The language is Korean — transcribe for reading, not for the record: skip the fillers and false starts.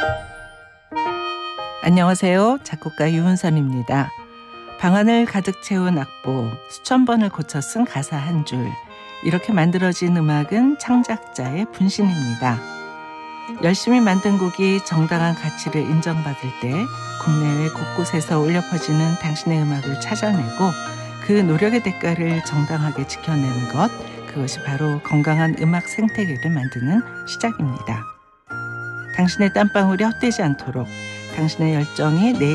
안녕하세요. 작곡가 유은선입니다. 방안을 가득 채운 악보, 수천 번을 고쳐 쓴 가사 한 줄, 이렇게 만들어진 음악은 창작자의 분신입니다. 열심히 만든 곡이 정당한 가치를 인정받을 때 국내외 곳곳에서 울려 퍼지는 당신의 음악을 찾아내고 그 노력의 대가를 정당하게 지켜내는 것, 그것이 바로 건강한 음악 생태계를 만드는 시작입니다. 당신의 땀방울이 헛되지 않도록 당신의 열정이 내